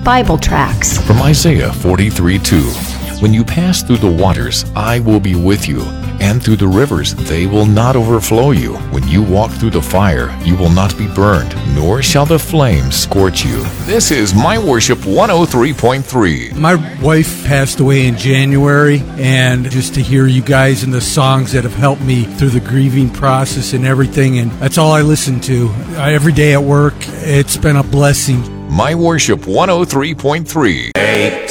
Bible tracts. From Isaiah 43:2. When you pass through the waters, I will be with you, and through the rivers, they will not overflow you. When you walk through the fire, you will not be burned, nor shall the flames scorch you. This is My Worship 103.3. My wife passed away in January, and just to hear you guys and the songs that have helped me through the grieving process and everything, and that's all I listen to. Every day at work, it's been a blessing. My Worship 103.3.